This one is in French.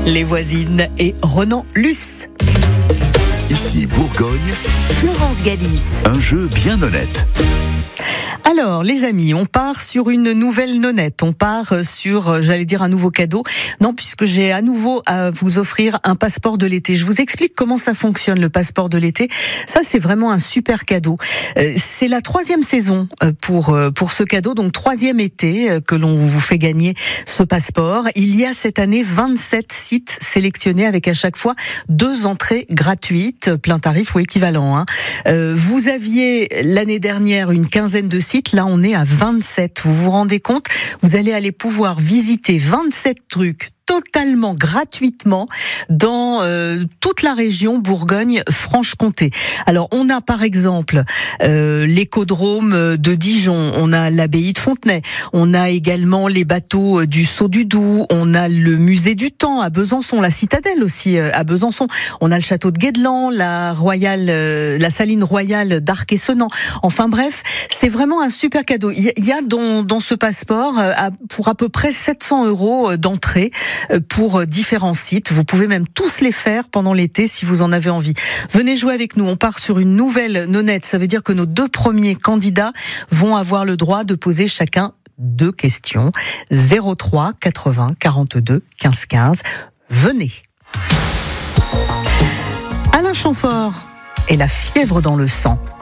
Les voisines et Ronan Luce. Ici Bourgogne, Florence Galis. un jeu bien honnête. Alors, les amis, on part sur une nouvelle nonnette. On part sur, j'allais dire, un nouveau cadeau. Non, puisque j'ai à nouveau à vous offrir un passeport de l'été. Je vous explique comment ça fonctionne, le passeport de l'été. Ça, c'est vraiment un super cadeau. C'est la 3e saison pour ce cadeau. Donc, 3e été que l'on vous fait gagner ce passeport. Il y a cette année 27 sites sélectionnés avec à chaque fois 2 entrées gratuites, plein tarif ou équivalent. Vous aviez l'année dernière une quinzaine de sites. Là, on est à 27. Vous vous rendez compte ? Vous allez aller pouvoir visiter 27 trucs totalement gratuitement dans toute la région Bourgogne-Franche-Comté. Alors, on a par exemple l'écodrome de Dijon, on a l'abbaye de Fontenay, on a également les bateaux du Sceau du Doubs, on a le musée du Temps à Besançon, la citadelle aussi à Besançon, on a le château de Guédeland, la saline royale d'Arc-et-Senans. Enfin bref, c'est vraiment un super cadeau. Il y a dans ce passeport pour à peu près 700 € d'entrée pour différents sites. Vous pouvez même tous les faire pendant l'été si vous en avez envie. Venez jouer avec nous. On part sur une nouvelle nonnette. Ça veut dire que nos 2 premiers candidats vont avoir le droit de poser chacun 2 questions. 03 80 42 15 15. Venez. Alain Chamfort et la fièvre dans le sang.